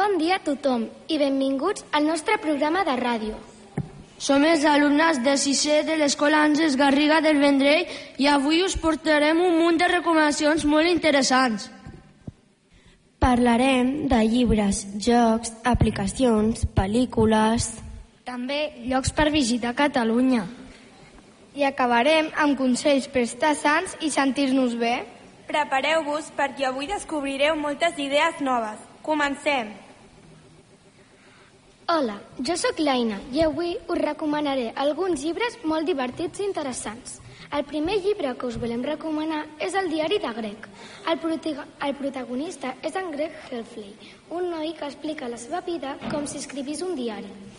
Bon dia a tothom i benvinguts al nostre programa de ràdio. Som els alumnes de 6è de l'Escola Àngels Garriga del Vendrell i avui us portarem un munt de recomanacions molt interessants. Parlarem de llibres, jocs, aplicacions, pel·lícules... També llocs per visitar Catalunya. I acabarem amb consells per estar sants i sentir-nos bé. Prepareu-vos perquè avui descobrireu moltes idees noves. Comencem! Hola, jo sóc l'Aina i avui us recomanaré alguns llibres molt divertits i interessants. El primer llibre que us volem recomanar és el diari de Greg. El protagonista és en Greg Heffley, un noi que explica la seva vida com si escrivís un diari.